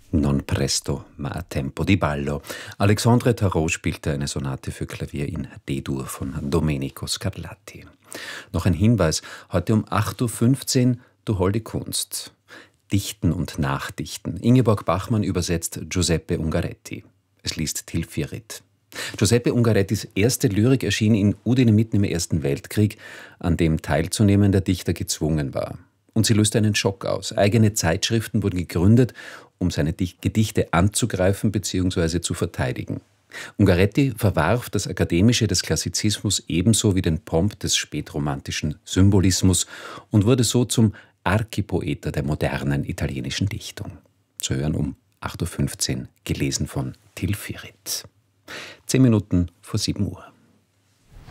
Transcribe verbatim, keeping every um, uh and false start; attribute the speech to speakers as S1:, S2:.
S1: Non presto, ma a tempo di ballo. Alexandre Tarot spielte eine Sonate für Klavier in D-Dur von Domenico Scarlatti. Noch ein Hinweis: heute um acht Uhr fünfzehn Du holde Kunst. Dichten und Nachdichten. Ingeborg Bachmann übersetzt Giuseppe Ungaretti. Es liest Till Virit. Giuseppe Ungarettis erste Lyrik erschien in Udine mitten im Ersten Weltkrieg, an dem teilzunehmen der Dichter gezwungen war. Und sie löste einen Schock aus. Eigene Zeitschriften wurden gegründet, um seine Gedichte anzugreifen bzw. zu verteidigen. Ungaretti verwarf das Akademische des Klassizismus ebenso wie den Pomp des spätromantischen Symbolismus und wurde so zum Archipoeta der modernen italienischen Dichtung. Zu hören um acht Uhr fünfzehn, gelesen von Till Virit. Zehn Minuten vor sieben Uhr.